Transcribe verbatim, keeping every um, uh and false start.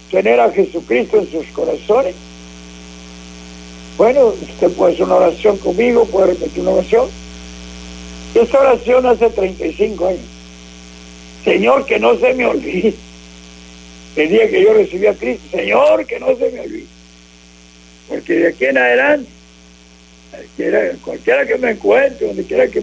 tener a Jesucristo en sus corazones. Bueno, usted puede hacer una oración conmigo, puede repetir una oración. Esta oración hace treinta y cinco años. Señor, que no se me olvide el día que yo recibí a Cristo. Señor, que no se me olvide. Porque de aquí en adelante, cualquiera, cualquiera que me encuentre, donde quiera que